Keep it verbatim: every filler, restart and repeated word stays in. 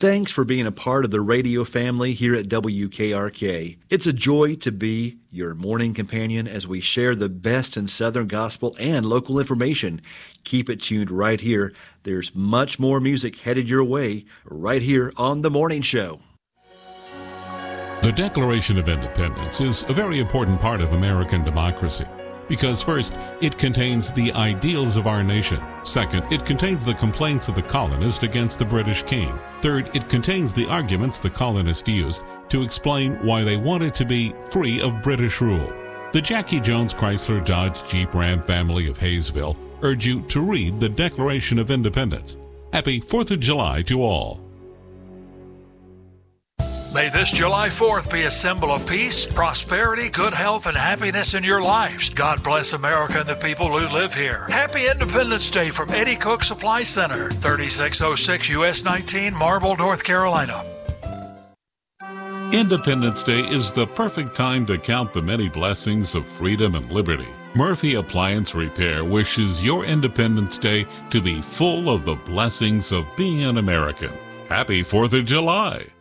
Thanks for being a part of the radio family here at W K R K. It's a joy to be your morning companion as we share the best in Southern gospel and local information. Keep it tuned right here. There's much more music headed your way right here on The Morning Show. The Declaration of Independence is a very important part of American democracy because first, it contains the ideals of our nation. Second, it contains the complaints of the colonist against the British king. Third, it contains the arguments the colonists used to explain why they wanted to be free of British rule. The Jackie Jones Chrysler Dodge Jeep Ram family of Hayesville urge you to read the Declaration of Independence. Happy fourth of July to all. May this July fourth be a symbol of peace, prosperity, good health, and happiness in your lives. God bless America and the people who live here. Happy Independence Day from Eddie Cook Supply Center, thirty-six oh six U S nineteen, Marble, North Carolina. Independence Day is the perfect time to count the many blessings of freedom and liberty. Murphy Appliance Repair wishes your Independence Day to be full of the blessings of being an American. Happy fourth of July!